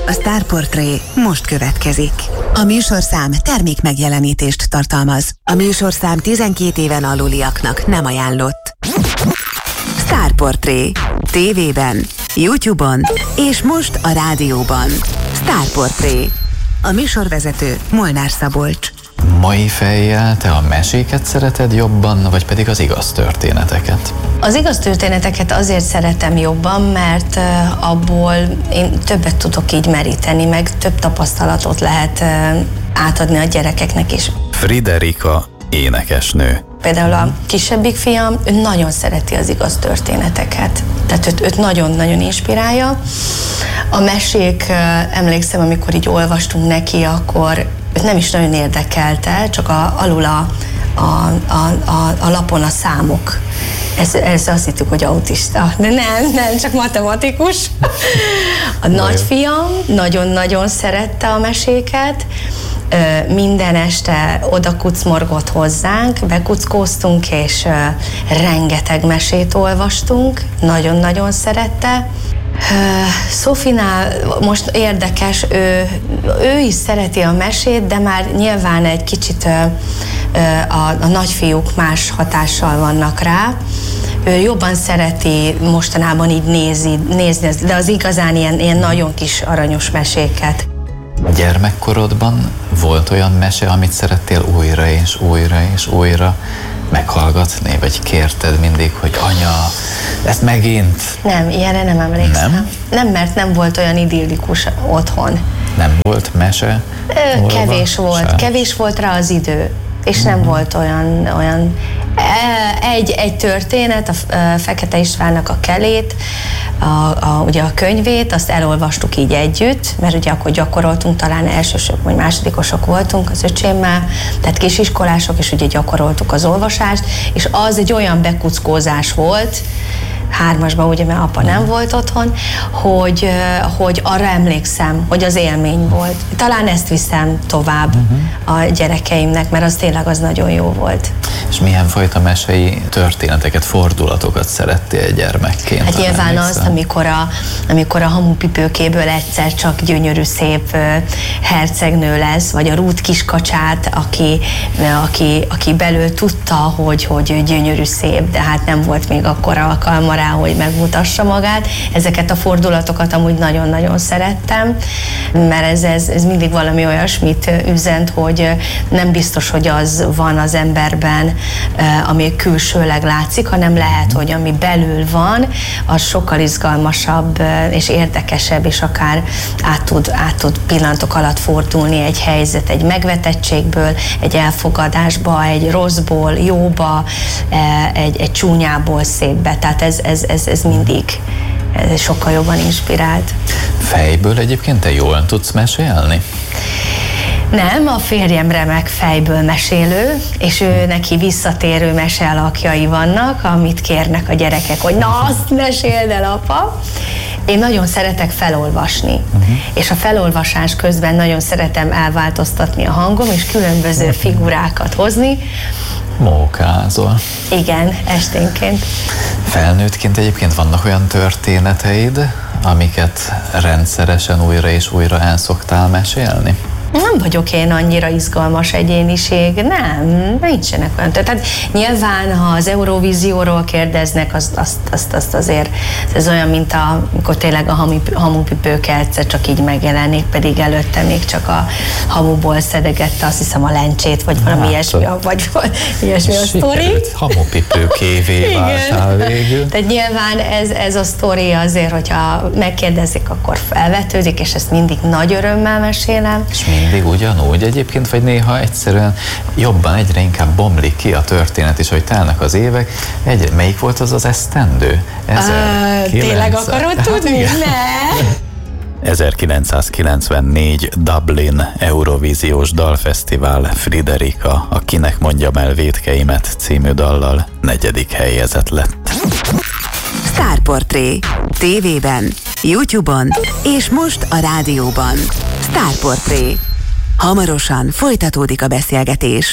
A Starportré most következik. A műsorszám termék megjelenítést tartalmaz. A műsorszám 12 éven aluliaknak nem ajánlott. Starportré. TV-ben, YouTube-on és most a rádióban. Starportré. A műsorvezető Molnár Szabolcs. Mai fejjel te a meséket szereted jobban, vagy pedig az igaz történeteket? Az igaz történeteket azért szeretem jobban, mert abból én többet tudok így meríteni, meg több tapasztalatot lehet átadni a gyerekeknek is. Friderika énekesnő. Például a kisebbik fiam, ő nagyon szereti az igaz történeteket. Tehát őt nagyon-nagyon inspirálja. A mesék, emlékszem, amikor így olvastunk neki, akkor őt nem is nagyon érdekelte, csak alul a lapon a számok. Ez azt hittük, hogy autista. De nem, csak matematikus. A nagyfiam nagyon-nagyon szerette a meséket. Minden este oda kucmorgott hozzánk, bekuckóztunk, és rengeteg mesét olvastunk. Nagyon-nagyon szerette. Szofinál most érdekes, ő is szereti a mesét, de már nyilván egy kicsit a nagyfiúk más hatással vannak rá. Ő jobban szereti mostanában így nézni, de az igazán ilyen nagyon kis aranyos meséket. Gyermekkorodban volt olyan mese, amit szerettél újra és újra és újra meghallgatni, vagy kérted mindig, hogy anya, ezt megint? Nem, ilyenre nem emlékszem. Nem, mert nem volt olyan idillikus otthon. Nem volt mese? Kevés volt rá az idő, és nem volt olyan egy történet, a Fekete Istvánnak a Kelét, ugye a könyvét, azt elolvastuk így együtt, mert ugye akkor gyakoroltunk, talán elsősök vagy másodikosok voltunk az öcsémmel, tehát kisiskolások, és ugye gyakoroltuk az olvasást, és az egy olyan bekuckózás volt, 3-asban, ugye, mert apa nem volt otthon, hogy arra emlékszem, hogy az élmény volt. Talán ezt viszem tovább a gyerekeimnek, mert az tényleg az nagyon jó volt. És milyen fajta mesei történeteket, fordulatokat szerettél gyermekként? Hát nyilván azt, amikor a hamupipőkéből egyszer csak gyönyörű szép hercegnő lesz, vagy a Rút kiskacsát, aki belül tudta, hogy gyönyörű szép, de hát nem volt még akkor alkalma rá, hogy megmutassa magát. Ezeket a fordulatokat amúgy nagyon-nagyon szerettem, mert ez mindig valami olyasmit üzent, hogy nem biztos, hogy az van az emberben, ami külsőleg látszik, hanem lehet, hogy ami belül van, az sokkal izgalmasabb és érdekesebb, és akár át tud pillanatok alatt fordulni egy helyzet, egy megvetettségből, egy elfogadásba, egy rosszból jóba, egy csúnyából szépbe. Tehát ez mindig sokkal jobban inspirált. Fejből egyébként te jól tudsz mesélni? Nem, a férjem remek fejből mesélő, és ő neki visszatérő mesealakjai vannak, amit kérnek a gyerekek, hogy na azt meséld el, apa. Én nagyon szeretek felolvasni, és a felolvasás közben nagyon szeretem elváltoztatni a hangom, és különböző figurákat hozni. Mókázol. Igen, esténként. Felnőttként egyébként vannak olyan történeteid, amiket rendszeresen újra és újra el szoktál mesélni? Nem vagyok én annyira izgalmas egyéniség, nem, nincsenek olyan. Tehát nyilván, ha az Eurovízióról kérdeznek, azt azért, ez olyan, mint amikor tényleg a hamupipőke egyszer csak így megjelenik, pedig előtte még csak a hamuból szedegette, azt hiszem, a lencsét, vagy valami ilyesmi, vagy ilyesmi a sztori. Hamupipőkévé váltál végül. Tehát nyilván ez a sztori azért, hogyha megkérdezik, akkor felvetődik, és ezt mindig nagy örömmel mesélem. És mindig ugyanúgy egyébként, vagy néha egyszerűen jobban, egyre inkább bomlik ki a történet is, hogy telnek az évek. Melyik volt az esztendő? Tényleg akarod tudni? Ne! 1994 Dublin Eurovíziós Dalfesztivál Friderika, a Kinek mondjam el vétkeimet című dallal 4. helyezett lett. Starportré. TV-ben, YouTube-on és most a rádióban. Starportré. Hamarosan folytatódik a beszélgetés.